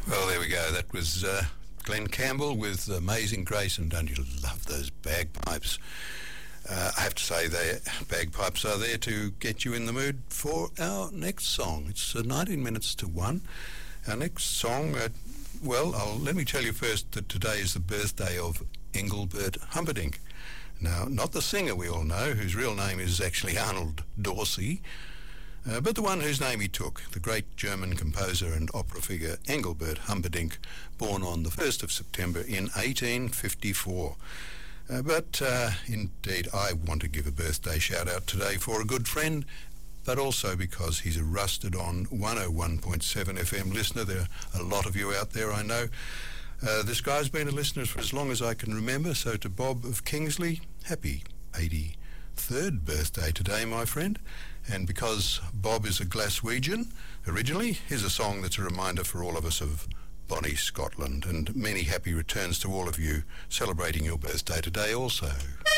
Well, there we go. That was Glenn Campbell with Amazing Grace, and don't you love those bagpipes? I have to say, the bagpipes are there to get you in the mood for our next song. It's 19 minutes to 1. Our next song, let me tell you first that today is the birthday of Engelbert Humperdinck. Now, not the singer we all know, whose real name is actually Arnold Dorsey, but the one whose name he took, the great German composer and opera figure Engelbert Humperdinck, born on the 1st of September in 1854. But indeed, I want to give a birthday shout-out today for a good friend, but also because he's a rusted-on 101.7 FM listener. There are a lot of you out there, I know. This guy's been a listener for as long as I can remember, so to Bob of Kingsley, happy 83rd birthday today, my friend. And because Bob is a Glaswegian originally, here's a song that's a reminder for all of us of Bonnie, Scotland, and many happy returns to all of you celebrating your birthday today also.